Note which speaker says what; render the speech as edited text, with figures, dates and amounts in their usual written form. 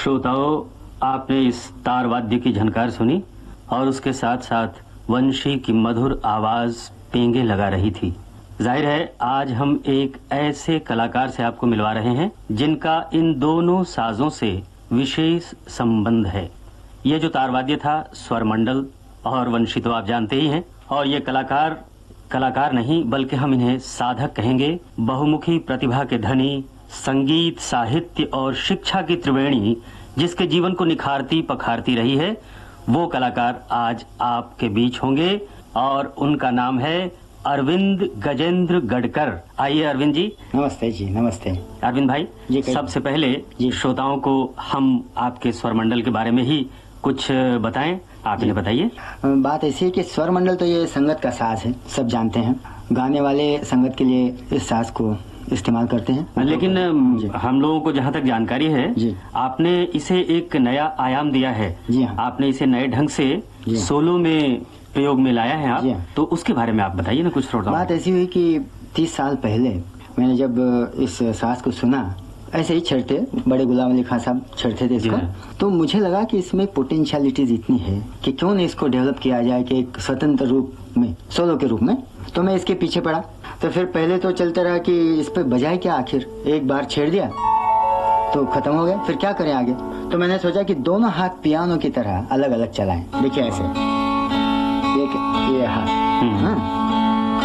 Speaker 1: श्रोताओं, आपने इस तार वाद्य की झनकार सुनी और उसके साथ साथ वंशी की मधुर आवाज पेंगे लगा रही थी। जाहिर है आज हम एक ऐसे कलाकार से आपको मिलवा रहे हैं जिनका इन दोनों साजों से विशेष संबंध है। ये जो तार वाद्य था स्वरमंडल और वंशी तो आप जानते ही हैं, और ये कलाकार नहीं बल्कि हम इन्हें साधक कहेंगे। बहुमुखी प्रतिभा के धनी, संगीत, साहित्य और शिक्षा की त्रिवेणी जिसके जीवन को निखारती पखारती रही है, वो कलाकार आज आपके बीच होंगे और उनका नाम है अरविंद गजेंद्र गडकर। आइए अरविंद जी।
Speaker 2: नमस्ते जी। नमस्ते
Speaker 1: अरविंद भाई
Speaker 2: जी।
Speaker 1: सबसे पहले श्रोताओं को हम आपके स्वरमंडल के बारे में ही कुछ बताएं, आप इन्हें बताइए।
Speaker 2: बात ऐसी है कि स्वरमंडल तो ये संगत का साज है, सब जानते हैं। गाने वाले संगत के लिए इस साज को इस्तेमाल करते हैं।
Speaker 1: लेकिन हम लोगों को जहाँ तक जानकारी है
Speaker 2: जी,
Speaker 1: आपने इसे एक नया आयाम दिया है।
Speaker 2: जी हाँ।
Speaker 1: आपने इसे नए ढंग से सोलो में प्रयोग में लाया है आप।
Speaker 2: जी हाँ।
Speaker 1: तो उसके बारे में आप बताइए ना कुछ थोड़ा।
Speaker 2: बात ऐसी हुई कि 30 साल पहले मैंने जब इस साज को सुना, ऐसे ही छेड़ते बड़े गुलाम अली खान साहब छेड़ते थे इसको, तो मुझे लगा कि इसमें पोटेंशियलिटीज इतनी है कि क्यों नहीं इसको डेवलप किया जाए कि एक स्वतंत्र रूप में, सोलो के रूप में। तो मैं इसके पीछे पड़ा। तो फिर पहले तो चलते रहा कि इस पे बजाए क्या, आखिर एक बार छेड़ दिया तो खत्म हो गया, फिर क्या करें आगे। तो मैंने सोचा कि दोनों हाथ पियानो की तरह अलग अलग चलाएं। देखिए ऐसे, ये हाथ, हाँ,